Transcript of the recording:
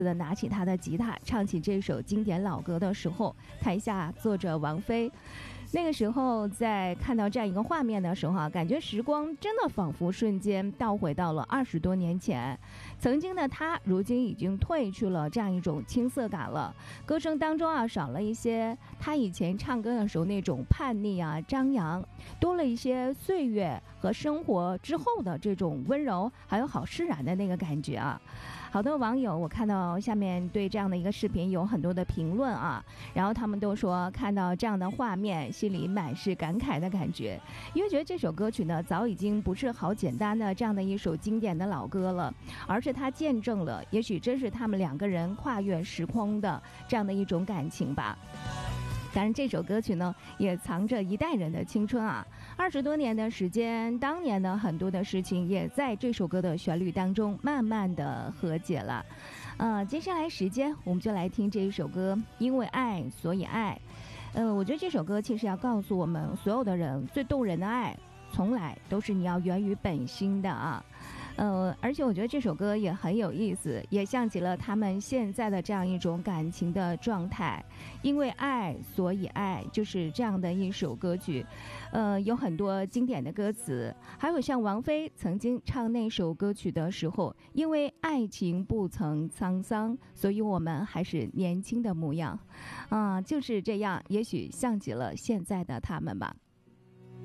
的拿起他的吉他，唱起这首经典老歌的时候，台下坐着王菲。那个时候在看到这样一个画面的时候啊，感觉时光真的仿佛瞬间倒回到了20多年前。曾经的他如今已经褪去了这样一种青涩感了，歌声当中啊少了一些他以前唱歌的时候那种叛逆啊张扬，多了一些岁月和生活之后的这种温柔，还有好释然的那个感觉啊。好多网友我看到下面对这样的一个视频有很多的评论啊，然后他们都说看到这样的画面心里满是感慨的感觉，因为觉得这首歌曲呢早已经不是好简单的这样的一首经典的老歌了，而是它见证了也许真是他们两个人跨越时空的这样的一种感情吧。当然这首歌曲呢也藏着一代人的青春啊，20多年的时间，当年呢很多的事情也在这首歌的旋律当中慢慢的和解了。接下来时间我们就来听这一首歌，因为爱所以爱。我觉得这首歌其实要告诉我们所有的人，最动人的爱从来都是你要源于本心的啊。而且我觉得这首歌也很有意思，也像极了他们现在的这样一种感情的状态。因为爱所以爱，就是这样的一首歌曲。有很多经典的歌词，还有像王菲曾经唱那首歌曲的时候，因为爱情不曾沧桑，所以我们还是年轻的模样。就是这样，也许像极了现在的他们吧。